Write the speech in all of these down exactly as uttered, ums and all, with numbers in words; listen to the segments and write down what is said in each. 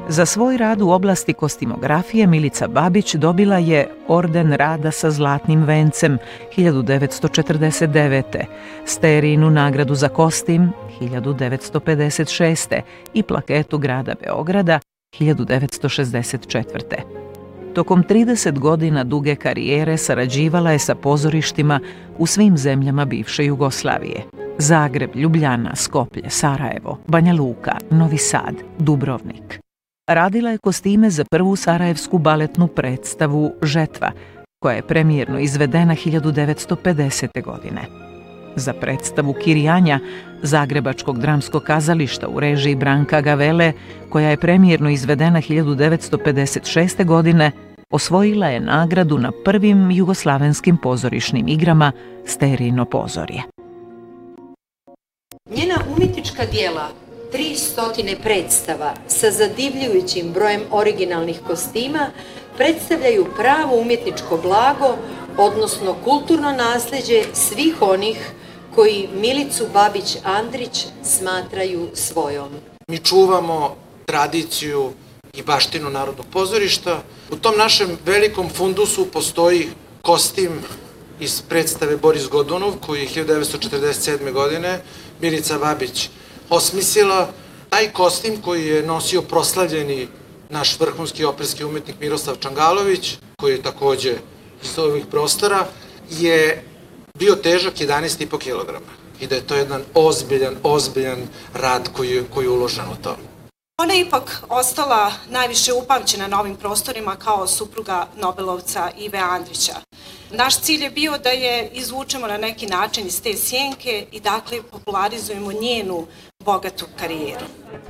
Za svoj rad u oblasti kostimografije Milica Babić dobila je Orden rada sa zlatnim vencem hiljadu devetsto četrdeset devete, Sterijinu nagradu za kostim hiljadu devetsto pedeset šeste i plaketu grada Beograda hiljadu devetsto šezdeset četvrte. Tokom trideset godina duge karijere sarađivala je sa pozorištima u svim zemljama bivše Jugoslavije. Zagreb, Ljubljana, Skoplje, Sarajevo, Banja Luka, Novi Sad, Dubrovnik. Radila je kostime za prvu sarajevsku baletnu predstavu Žetva, koja je premijerno izvedena hiljadu devetsto pedesete. godine. Za predstavu Kirjanja Zagrebačkog dramskog kazališta u režiji Branka Gavele, koja je premijerno izvedena hiljadu devetsto pedeset šeste. godine, osvojila je nagradu na prvim jugoslavenskim pozorišnim igrama Sterijino pozorje. Njena umjetnička dijela, tri stotine predstava sa zadivljujućim brojem originalnih kostima, predstavljaju pravo umjetničko blago, odnosno kulturno nasljeđe svih onih koji Milicu Babić-Andrić smatraju svojom. Mi čuvamo tradiciju i baštinu Narodnog pozorišta. U tom našem velikom fundusu postoji kostim iz predstave Boris Godunov, koji je hiljadu devetsto četrdeset sedme. godine Milica Babić osmislila. Taj kostim koji je nosio proslavljeni naš vrhunski operski umjetnik Miroslav Čangalović, koji je također iz ovih prostora, je bio težak jedanaest i po kilograma. I da je to jedan ozbiljan, ozbiljan rad koji je, koji je uložen u to. Ona je ipak ostala najviše upamćena na ovim prostorima kao supruga Nobelovca Ive Andrića. Naš cilj je bio da je izvučemo na neki način iz te sjenke i dakle popularizujemo njenu bogatu karijeru.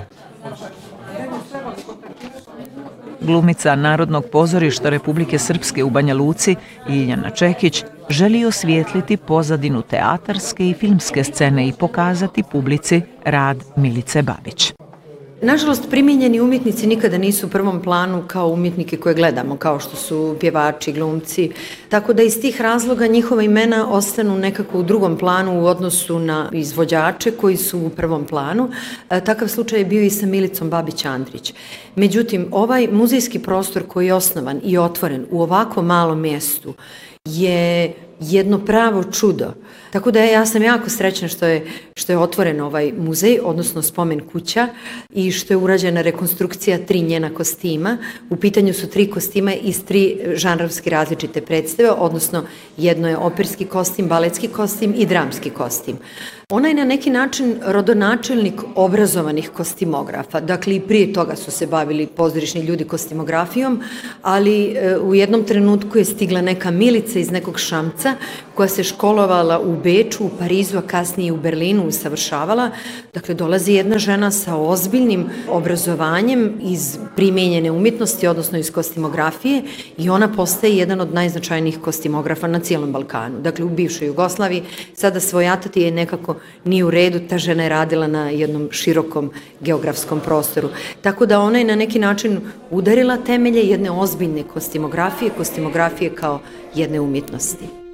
Glumica Narodnog pozorišta Republike Srpske u Banja Luci, Ljiljana Čekić, želi osvijetliti pozadinu teatarske i filmske scene i pokazati publici rad Milice Babić. Nažalost, primijenjeni umjetnici nikada nisu u prvom planu kao umjetnike koje gledamo, kao što su pjevači, glumci, tako da iz tih razloga njihova imena ostanu nekako u drugom planu u odnosu na izvođače koji su u prvom planu. Takav slučaj je bio i sa Milicom Babić-Andrić. Međutim, ovaj muzejski prostor koji je osnovan i otvoren u ovako malom mjestu je jedno pravo čudo. Tako da ja sam jako srećna što je, što je otvoren ovaj muzej, odnosno spomen kuća, i što je urađena rekonstrukcija tri njena kostima. U pitanju su tri kostima iz tri žanrovski različite predstave, odnosno jedno je operski kostim, baletski kostim i dramski kostim. Ona je na neki način rodonačelnik obrazovanih kostimografa. Dakle, i prije toga su se bavili pozorišni ljudi kostimografijom, ali e, u jednom trenutku je stigla neka Milica iz nekog Šamca, koja se školovala u Beču, u Parizu, a kasnije u Berlinu usavršavala. Dakle, dolazi jedna žena sa ozbiljnim obrazovanjem iz primijenjene umjetnosti, odnosno iz kostimografije, i ona postaje jedan od najznačajnijih kostimografa na cijelom Balkanu. Dakle, u bivšoj Jugoslaviji sada svojatati je nekako nije u redu, ta žena je radila na jednom širokom geografskom prostoru. Tako da ona je na neki način udarila temelje jedne ozbiljne kostimografije, kostimografije kao jedne umjetnosti.